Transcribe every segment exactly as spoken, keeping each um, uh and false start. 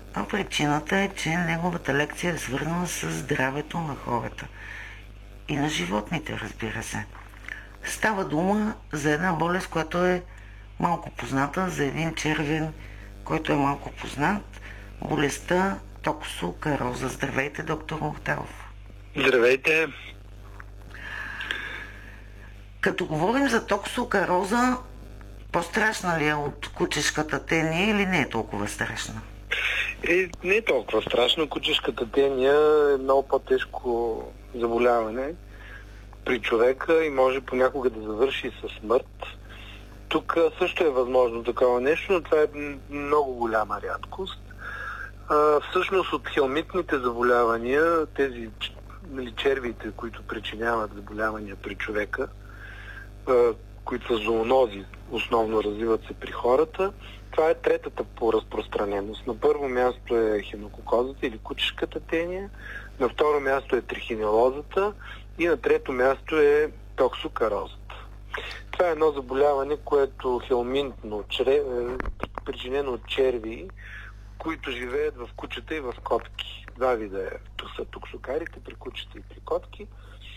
А причината е, че неговата лекция е свързана с здравето на хората. И на животните, разбира се. Става дума за една болест, която е малко позната, за един червен, който е малко познат. Болестта токсокароза. Здравейте, доктор Мухтаров. Здравейте. Като говорим за токсокароза, по-страшна ли е от кучешката тения или не е толкова страшна? Е, не е толкова страшно. Кучешката тения е много по-тежко заболяване при човека и може понякога да завърши със смърт. Тук също е възможно такова нещо, но това е много голяма рядкост. А, всъщност от хелминтните заболявания, тези нали, червите, които причиняват заболявания при човека, а, които са зоонози, основно развиват се при хората, това е третата по разпространеност. На първо място е хинококозата или кучешката тения, на второ място е трихинелозата и на трето място е токсокарозата. Това е едно заболяване, което хелминтно, чре, причинено от черви, които живеят в кучета и в котки. Два вида е. Това са токсокарите при кучета и при котки.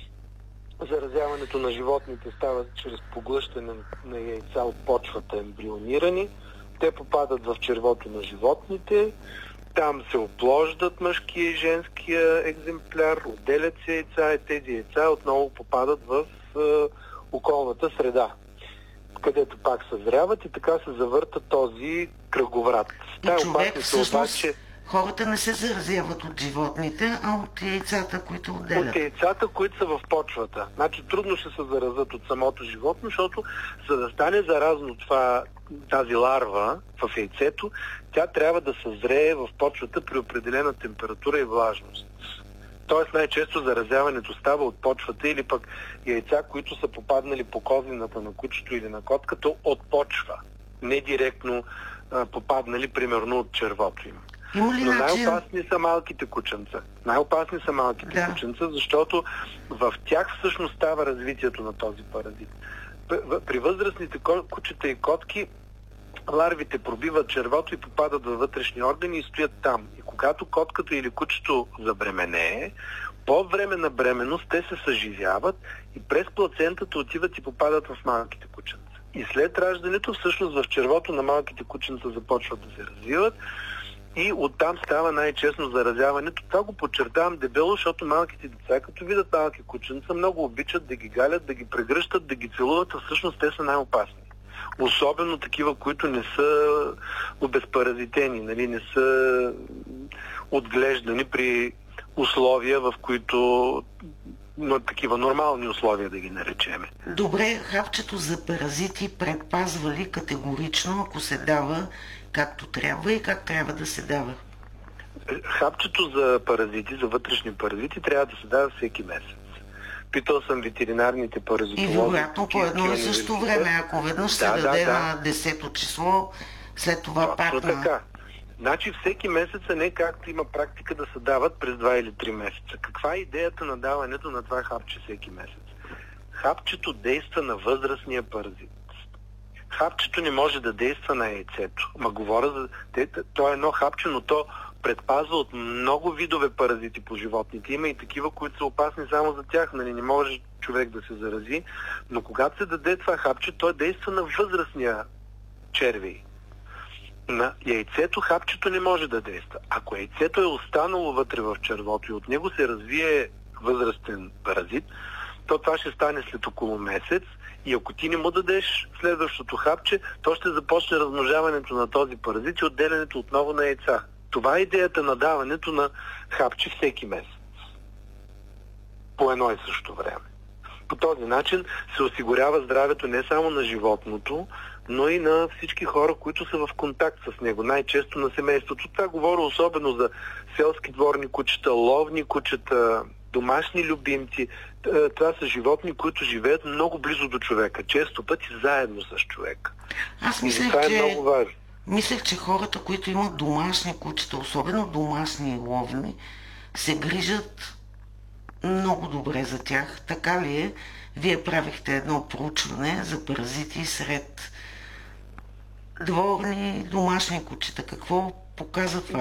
Заразяването на животните става чрез поглъщане на яйца от почвата ембрионирани. Те попадат в червото на животните. Там се оплождат мъжкия и женския екземпляр, отделят се яйца и тези яйца отново попадат в е, околната среда, където пак съзряват и така се завърта този кръговрат. И човек всъщност, обаче, хората не се заразяват от животните, а от яйцата, които отделят. От яйцата, които са в почвата. Значи трудно ще се заразят от самото животно, защото за да стане заразно това, тази ларва в яйцето, тя трябва да съзрее в почвата при определена температура и влажност. Тоест най-често заразяването става от почвата или пък яйца, които са попаднали по козината на кучето или на котката от почва. Не директно а, попаднали примерно от червото им. Има ли Но начин... най-опасни са малките кученца. Най-опасни са малките да. кученца, защото в тях всъщност става развитието на този паразит. При възрастните кучета и котки ларвите пробиват червото и попадат във вътрешни органи и стоят там. И когато котката или кучето забременее, по време на бременност те се съживяват и през плацентата отиват и попадат в малките кученца. И след раждането всъщност в червото на малките кученца започват да се развиват и оттам става най-честно заразяването. Това го подчертавам дебело, защото малките деца, като видят малки кученца, много обичат да ги галят, да ги прегръщат, да ги целуват, а всъщност те са най-опасни. Особено такива, които не са обезпаразитени, нали, не са отглеждани при условия, в които но такива нормални условия да ги наречеме. Добре, хапчето за паразити предпазва ли категорично, ако се дава както трябва и как трябва да се дава? Хапчето за паразити, за вътрешни паразити трябва да се дава всеки месец. Питал съм ветеринарните паразитолози. И вероятно по едно и също време. Ако веднъж се да, даде да, на десето число, след това точно пак на... така. Значи всеки месец, а не както има практика да се дават през два или три месеца. Каква е идеята на даването на това хапче всеки месец? Хапчето действа на възрастния паразит. Хапчето не може да действа на яйцето. Ма говоря за... То е едно хапче, но то предпазва от много видове паразити по животните. Има и такива, които са опасни само за тях. Нали, не може човек да се зарази. Но когато се даде това хапче, то действа на възрастния червей. На яйцето хапчето не може да действа. Ако яйцето е останало вътре в червото и от него се развие възрастен паразит, то това ще стане след около месец и ако ти не му дадеш следващото хапче, то ще започне размножаването на този паразит и отделянето отново на яйца. Това е идеята на даването на хапче всеки месец. По едно и също време. По този начин се осигурява здравето не само на животното, но и на всички хора, които са в контакт с него. Най-често на семейството. Това говоря особено за селски дворни кучета, ловни кучета, домашни любимци. Това са животни, които живеят много близо до човека. Често пъти заедно с човека. Аз мислех, това е че... много важно. Мислех, че хората, които имат домашни кучета, особено домашни и ловни, се грижат много добре за тях. Така ли е? Вие правихте едно проучване за паразити сред дворни домашни кучета. Какво показва това